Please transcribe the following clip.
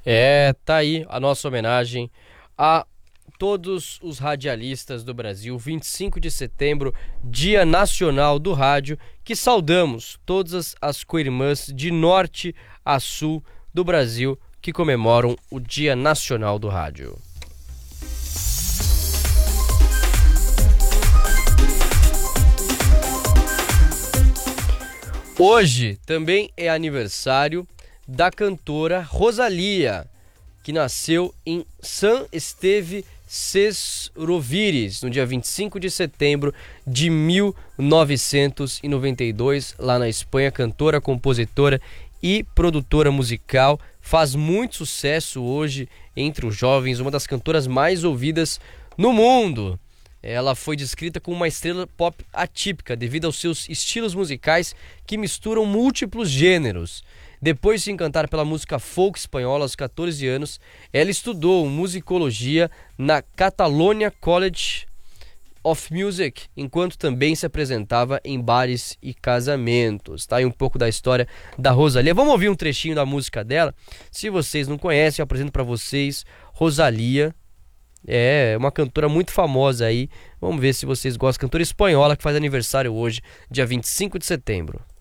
Tá aí a nossa homenagem a todos os radialistas do Brasil. 25 de setembro, Dia Nacional do Rádio, que saudamos todas as co-irmãs de norte a sul do Brasil que comemoram o Dia Nacional do Rádio. Hoje também é aniversário da cantora Rosalía, que nasceu em San Esteve Ses Rovires, no dia 25 de setembro de 1992, lá na Espanha. Cantora, compositora e produtora musical, faz muito sucesso hoje entre os jovens, uma das cantoras mais ouvidas no mundo. Ela foi descrita como uma estrela pop atípica devido aos seus estilos musicais que misturam múltiplos gêneros. Depois de se encantar pela música folk espanhola aos 14 anos, ela estudou musicologia na Catalonia College of Music, enquanto também se apresentava em bares e casamentos. Tá aí um pouco da história da Rosalía. Vamos ouvir um trechinho da música dela? Se vocês não conhecem, eu apresento para vocês Rosalía. É uma cantora muito famosa aí. Vamos ver se vocês gostam. Cantora espanhola que faz aniversário hoje, dia 25 de setembro.